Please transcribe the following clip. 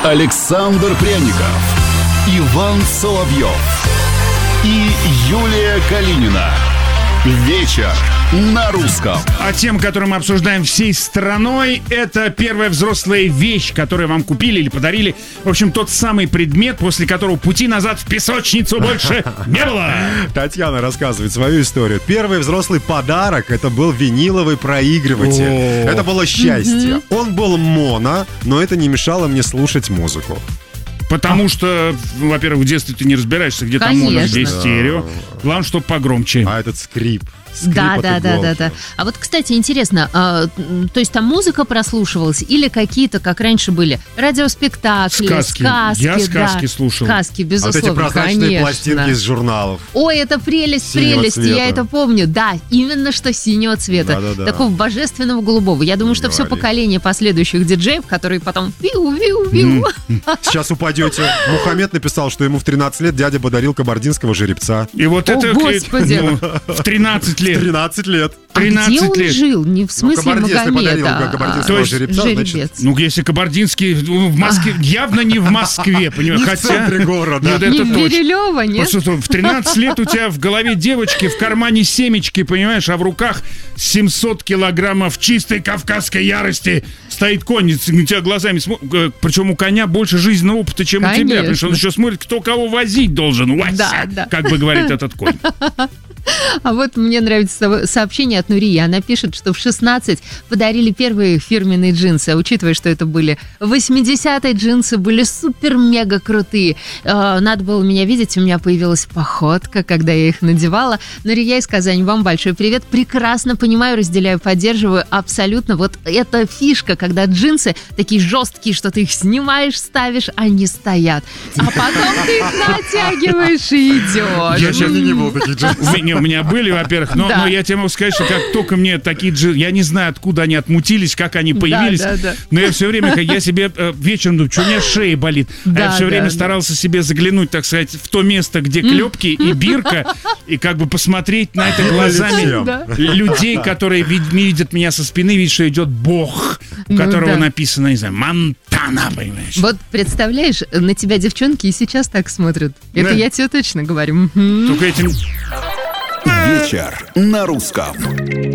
Александр Пряников, Иван Соловьев и Юлия Калинина. Вечер на русском. А тема, которую мы обсуждаем всей страной, это первая взрослая вещь, которую вам купили или подарили. В общем, тот самый предмет, после которого пути назад в песочницу больше не было. Татьяна рассказывает свою историю. Первый взрослый подарок — это был виниловый проигрыватель. Это было счастье. Он был моно, но это не мешало мне слушать музыку. Потому что, во-первых, в детстве ты не разбираешься, где там моно, где стерео. Главное, чтобы погромче. А этот скрип. Да. А вот, кстати, интересно, то есть там музыка прослушивалась или какие-то, как раньше были, радиоспектакли, сказки? Я сказки слушал. Сказки, безусловно, вот эти прозрачные конечно. пластинки из журналов. Ой, это прелесть, я это помню. Да, именно что синего цвета. Такого божественного голубого. Я думаю, что все поколение последующих диджеев, которые потом виу-виу-виу. Сейчас упадете. Мухаммед написал, что ему в 13 лет дядя подарил кабардинского жеребца. И вот это в 13 лет. 13 лет. А где он жил? Не в смысле Магомеда, кабардинского жеребца, жеребец. Ну, если кабардинский в Москве, явно не в Москве, понимаешь? Не в центре города. Вот не это в Бирюлево, нет? Просто в 13 лет у тебя в голове девочки, в кармане семечки, понимаешь, а в руках 700 килограммов чистой кавказской ярости стоит конь, у тебя глазами смотрит. Причем у коня больше жизненного опыта, чем у тебя, потому что он еще смотрит, кто кого возить должен. Вася, как бы говорит этот конь. А вот мне нравится сообщение от Нурии. Она пишет, что в 16 подарили первые фирменные джинсы. А учитывая, что это были 80-е, джинсы были супер-мега крутые. Надо было меня видеть, у меня появилась походка, когда я их надевала. Нурия из Казани, вам большой привет. Прекрасно понимаю, разделяю, поддерживаю абсолютно. Вот эта фишка, когда джинсы такие жесткие, что ты их снимаешь, ставишь, они стоят. А потом ты их натягиваешь и идешь. Я сейчас не был таких джинсов. У меня были, во-первых, но я тебе могу сказать, что как только мне такие джинсы, я не знаю, откуда они отмутились, как они появились, но я все время, я себе вечером думаю, что у меня шея болит, я все время старался себе заглянуть, так сказать, в то место, где клепки и бирка, и как бы посмотреть на это глазами людей, которые видят меня со спины, видят, что идет Бог, у которого написано, не знаю, Монтана, понимаешь? Вот представляешь, на тебя девчонки и сейчас так смотрят. Это я тебе точно говорю. Только этим... Вечер на русском.